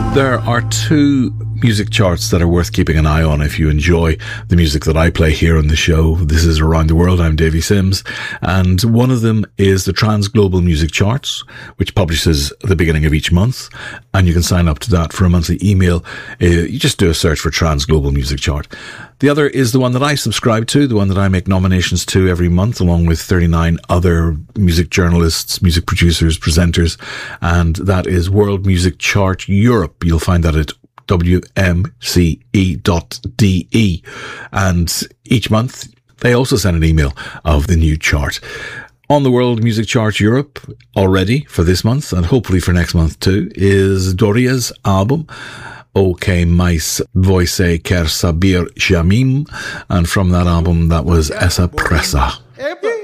There are two music charts that are worth keeping an eye on if you enjoy the music that I play here on the show. This is Around the World. I'm Davy Sims, and one of them is the Trans Global Music Charts, which publishes at the beginning of each month, and you can sign up to that for a monthly email. You just do a search for Trans Global Music Chart. The other is the one that I subscribe to, the one that I make nominations to every month, along with 39 other music journalists, music producers, presenters, and that is World Music Chart Europe. You'll find that at wmce.de, and each month they also send an email of the new chart. On the World Music Chart Europe already for this month, and hopefully for next month too, is Doria's album O Que Mais Você Quer Saber Jamim, and from that album that was Essa Pressa.